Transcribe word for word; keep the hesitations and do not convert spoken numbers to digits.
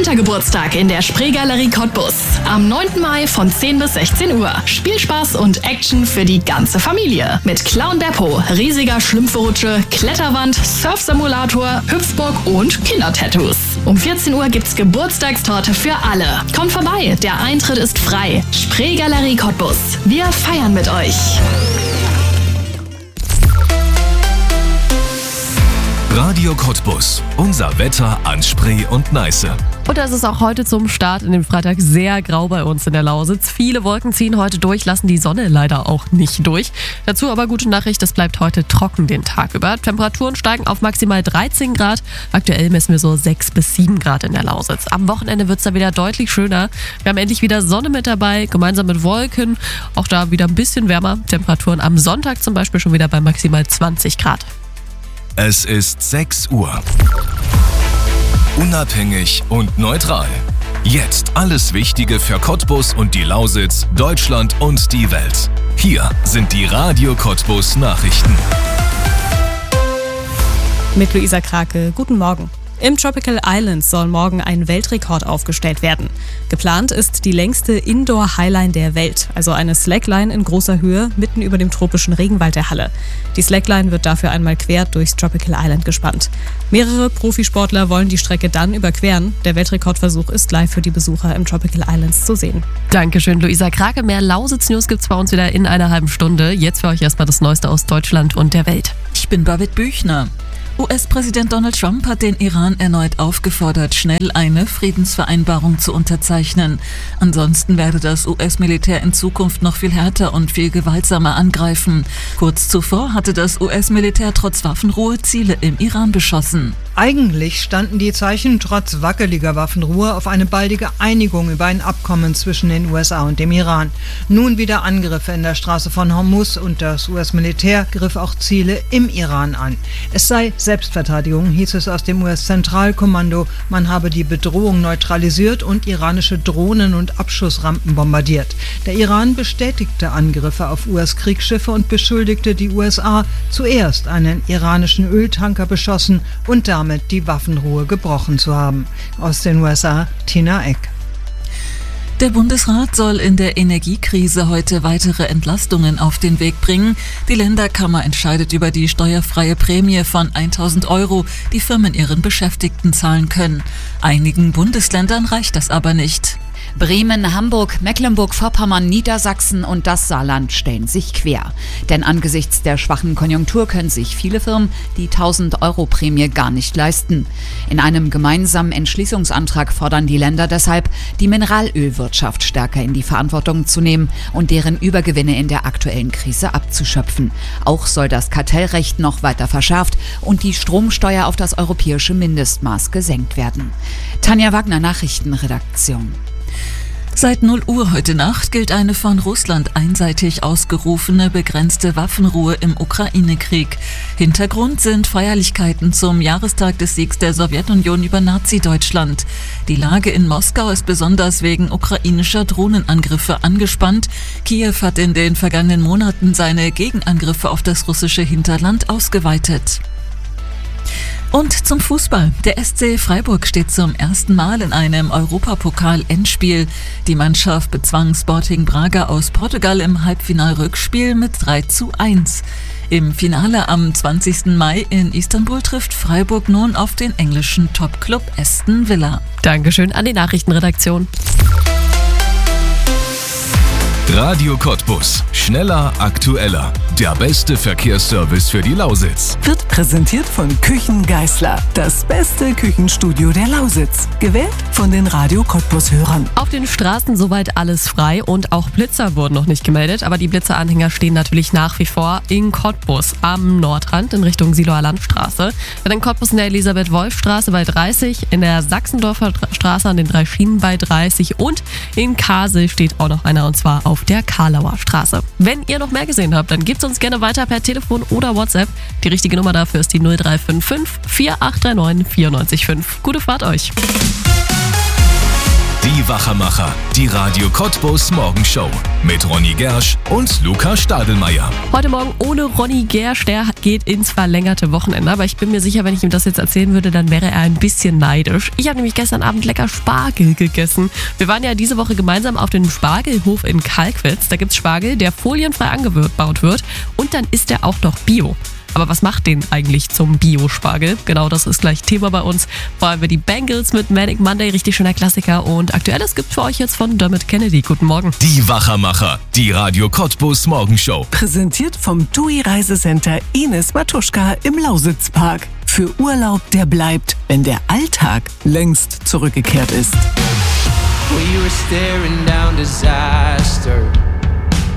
Wintergeburtstag in der Spreegalerie Cottbus. Am neunten Mai von zehn bis sechzehn Uhr. Spielspaß und Action für die ganze Familie. Mit Clown Beppo, riesiger Schlümpferrutsche, Kletterwand, Surfsimulator, Hüpfburg und Kindertattoos. Um vierzehn Uhr gibt's Geburtstagstorte für alle. Kommt vorbei, der Eintritt ist frei. Spreegalerie Cottbus. Wir feiern mit euch. Radio Cottbus. Unser Wetter an Spree und Neiße. Und es ist auch heute zum Start in den Freitag sehr grau bei uns in der Lausitz. Viele Wolken ziehen heute durch, lassen die Sonne leider auch nicht durch. Dazu aber gute Nachricht, es bleibt heute trocken den Tag über. Temperaturen steigen auf maximal dreizehn Grad. Aktuell messen wir so sechs bis sieben Grad in der Lausitz. Am Wochenende wird es dann wieder deutlich schöner. Wir haben endlich wieder Sonne mit dabei, gemeinsam mit Wolken. Auch da wieder ein bisschen wärmer. Temperaturen am Sonntag zum Beispiel schon wieder bei maximal zwanzig Grad. Es ist sechs Uhr. Unabhängig und neutral. Jetzt alles Wichtige für Cottbus und die Lausitz, Deutschland und die Welt. Hier sind die Radio Cottbus Nachrichten. Mit Luisa Krake, guten Morgen. Im Tropical Island soll morgen ein Weltrekord aufgestellt werden. Geplant ist die längste Indoor-Highline der Welt, also eine Slackline in großer Höhe mitten über dem tropischen Regenwald der Halle. Die Slackline wird dafür einmal quer durchs Tropical Island gespannt. Mehrere Profisportler wollen die Strecke dann überqueren. Der Weltrekordversuch ist live für die Besucher im Tropical Islands zu sehen. Dankeschön, Luisa Krake. Mehr Lausitz-News gibt's bei uns wieder in einer halben Stunde. Jetzt für euch erstmal das Neueste aus Deutschland und der Welt. Ich bin Babette Büchner. U S-Präsident Donald Trump hat den Iran erneut aufgefordert, schnell eine Friedensvereinbarung zu unterzeichnen. Ansonsten werde das U S-Militär in Zukunft noch viel härter und viel gewaltsamer angreifen. Kurz zuvor hatte das U S-Militär trotz Waffenruhe Ziele im Iran beschossen. Eigentlich standen die Zeichen trotz wackeliger Waffenruhe auf eine baldige Einigung über ein Abkommen zwischen den U S A und dem Iran. Nun wieder Angriffe in der Straße von Hormuz und das U S-Militär griff auch Ziele im Iran an. Es sei Selbstverteidigung, hieß es aus dem U S-Zentralkommando. Man habe die Bedrohung neutralisiert und iranische Drohnen und Abschussrampen bombardiert. Der Iran bestätigte Angriffe auf U S-Kriegsschiffe und beschuldigte die U S A, zuerst einen iranischen Öltanker beschossen und damit die Waffenruhe gebrochen zu haben. Aus den U S A, Tina Eck. Der Bundesrat soll in der Energiekrise heute weitere Entlastungen auf den Weg bringen. Die Länderkammer entscheidet über die steuerfreie Prämie von tausend Euro, die Firmen ihren Beschäftigten zahlen können. Einigen Bundesländern reicht das aber nicht. Bremen, Hamburg, Mecklenburg-Vorpommern, Niedersachsen und das Saarland stellen sich quer. Denn angesichts der schwachen Konjunktur können sich viele Firmen die tausend Euro Prämie gar nicht leisten. In einem gemeinsamen Entschließungsantrag fordern die Länder deshalb, die Mineralölwirtschaft stärker in die Verantwortung zu nehmen und deren Übergewinne in der aktuellen Krise abzuschöpfen. Auch soll das Kartellrecht noch weiter verschärft und die Stromsteuer auf das europäische Mindestmaß gesenkt werden. Tanja Wagner, Nachrichtenredaktion. Seit null Uhr heute Nacht gilt eine von Russland einseitig ausgerufene begrenzte Waffenruhe im Ukraine-Krieg. Hintergrund sind Feierlichkeiten zum Jahrestag des Siegs der Sowjetunion über Nazi-Deutschland. Die Lage in Moskau ist besonders wegen ukrainischer Drohnenangriffe angespannt. Kiew hat in den vergangenen Monaten seine Gegenangriffe auf das russische Hinterland ausgeweitet. Und zum Fußball. Der S C Freiburg steht zum ersten Mal in einem Europapokal-Endspiel. Die Mannschaft bezwang Sporting Braga aus Portugal im Halbfinal-Rückspiel mit drei zu eins. Im Finale am zwanzigsten Mai in Istanbul trifft Freiburg nun auf den englischen Topclub Aston Villa. Dankeschön an die Nachrichtenredaktion. Radio Cottbus. Schneller, aktueller. Der beste Verkehrsservice für die Lausitz. Wird präsentiert von Küchen Geisler. Das beste Küchenstudio der Lausitz. Gewählt von den Radio Cottbus-Hörern. Auf den Straßen soweit alles frei und auch Blitzer wurden noch nicht gemeldet. Aber die Blitzeranhänger stehen natürlich nach wie vor in Cottbus am Nordrand in Richtung Siloer Landstraße. Dann in Cottbus in der Elisabeth-Wolf-Straße bei dreißig, in der Sachsendorfer Straße an den drei Schienen bei dreißig und in Kasel steht auch noch einer und zwar auf der Karlauer Straße. Wenn ihr noch mehr gesehen habt, dann gebt uns gerne weiter per Telefon oder WhatsApp. Die richtige Nummer dafür ist die null drei fünf fünf vier acht drei neun vier neun fünf. Gute Fahrt euch! Die Die Wachermacher, die Radio Cottbus Morgenshow mit Ronny Gersch und Luca Stadelmeier. Heute Morgen ohne Ronny Gersch, der geht ins verlängerte Wochenende. Aber ich bin mir sicher, wenn ich ihm das jetzt erzählen würde, dann wäre er ein bisschen neidisch. Ich habe nämlich gestern Abend lecker Spargel gegessen. Wir waren ja diese Woche gemeinsam auf dem Spargelhof in Kalkwitz. Da gibt's Spargel, der folienfrei angebaut wird und dann ist er auch noch Bio. Aber was macht den eigentlich zum Bio-Spargel? Genau, das ist gleich Thema bei uns. Vor allem wir die Bangles mit Manic Monday, richtig schöner Klassiker. Und Aktuelles gibt's für euch jetzt von Dermot Kennedy. Guten Morgen. Die Wachermacher, die Radio Cottbus Morgenshow. Präsentiert vom T U I Reisecenter Ines Matuschka im Lausitzpark. Für Urlaub, der bleibt, wenn der Alltag längst zurückgekehrt ist. We were staring down disaster.